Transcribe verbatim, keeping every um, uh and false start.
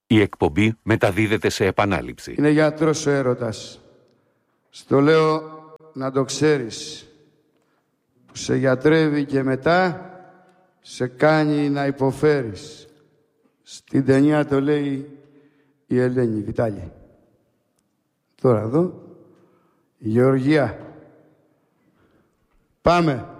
Η εκπομπή μεταδίδεται σε επανάληψη. Είναι γιατρός ο έρωτας. Στο λέω να το ξέρεις. Που σε γιατρεύει και μετά σε κάνει να υποφέρεις. Στην ταινία το λέει η Ελένη Βιτάλη. Τώρα εδώ η Γεωργία. Πάμε.